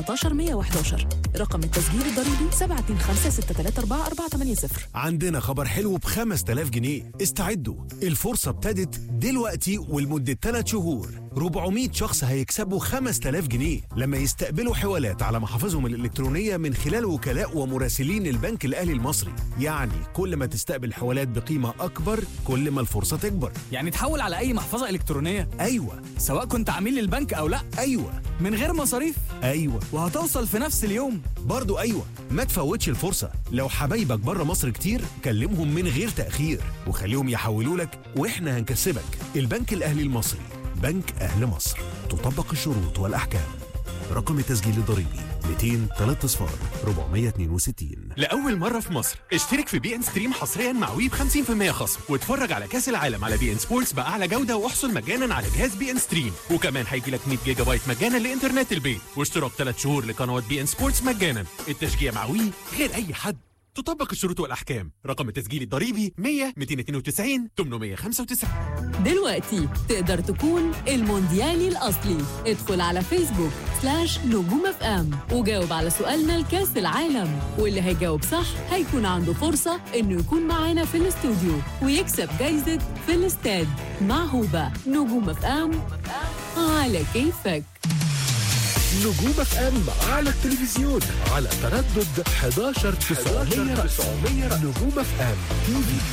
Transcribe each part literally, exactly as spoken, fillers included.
ستاشر مية وحداشر. رقم التسجيل الضريبي سبعة اتنين خمسة ستة تلاتة أربعة أربعة تمانية صفر. عندنا خبر حلو ب خمسة آلاف جنيه، استعدوا، الفرصة ابتدت دلوقتي ولمدة ثلاث شهور. أربعمية شخص هيكسبوا خمسة آلاف جنيه لما يستقبلوا حوالات على محافظهم الإلكترونية من خلال وكلاء ومراسلين البنك الأهلي المصري. يعني كل ما تستقبل حوالات بقيمة أكبر كل ما الفرصة تكبر. يعني تحول على أي محفظة إلكترونية؟ أيوة. سواء كنت عميل للبنك أو لا؟ أيوة. من غير مصاريف؟ أيوة. وهتوصل في نفس اليوم؟ برضو أيوة. ما تفوتش الفرصة، لو حبايبك بره مصر كتير كلمهم من غير تأخير وخليهم يحولوا لك وإحنا هنكسبك. البنك الأهلي المصري، بنك أهل مصر. تطبق الشروط والأحكام. رقم التسجيل الضريبي مئتين وثلاثة صفار أربعمية واتنين وستين. لأول مرة في مصر اشترك في بي ان ستريم حصريا مع وي ب خمسين بالمية خصم واتفرج على كأس العالم على بي ان سبورتس بأعلى جودة واحصل مجانا على جهاز بي ان ستريم، وكمان هيجي لك مية جيجا بايت مجانا لإنترنت البيت واشتراك ثلاث شهور لقنوات بي ان سبورتس مجانا. التشجيع مع وي غير أي حد. تطبق الشروط والأحكام. رقم التسجيل الضريبي مية مئتين واثنين وتسعين ثمانمية وخمسة وتسعين. دلوقتي تقدر تكون المونديالي الأصلي. ادخل على فيسبوك سلاش نجوم اف ام وجاوب على سؤالنا لكاس العالم، واللي هيجاوب صح هيكون عنده فرصة انه يكون معانا في الاستوديو ويكسب جايزة في الاستاد مع هوبا. نجوم اف ام على كيفك. نجوم اف ام على التلفزيون على تردد حداشر تسعمية. نجوم اف ام تي في.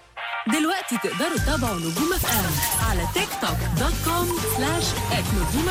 دلوقتي تقدروا تتابعوا نجوم اف ام على تيك توك دوت كوم سلاش نجوم